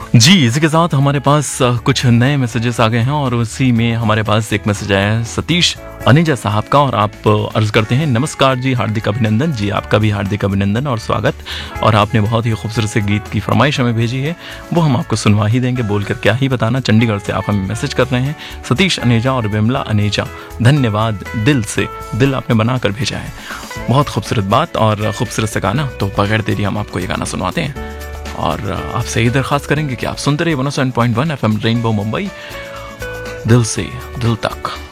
जी, इसी के साथ हमारे पास कुछ नए मैसेजेस आ गए हैं और उसी में हमारे पास एक मैसेज आया है सतीश अनेजा साहब का और आप अर्ज़ करते हैं नमस्कार जी, हार्दिक अभिनंदन। जी, आपका भी हार्दिक अभिनंदन और स्वागत। और आपने बहुत ही खूबसूरत से गीत की फरमाइश हमें भेजी है, वो हम आपको सुनवा ही देंगे, बोलकर क्या ही बताना। चंडीगढ़ से आप हमें मैसेज कर रहे हैं, सतीश अनेजा और विमला अनेजा, धन्यवाद दिल से। दिल आपने बना कर भेजा है, बहुत खूबसूरत बात और खूबसूरत सा गाना। तो बगैर देरी हम आपको ये गाना सुनवाते हैं और आपसे ही दरख्वास्त करेंगे कि आप सुनते रहिए 107.1 FM रेनबो मुंबई, दिल से दिल तक।